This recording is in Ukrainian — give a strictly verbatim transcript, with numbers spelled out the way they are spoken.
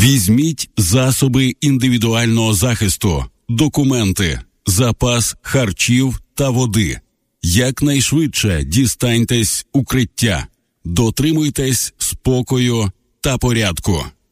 Візьміть засоби індивідуального захисту, документи, запас харчів та води. Якнайшвидше дістаньтесь укриття. Дотримуйтесь спокою та порядку.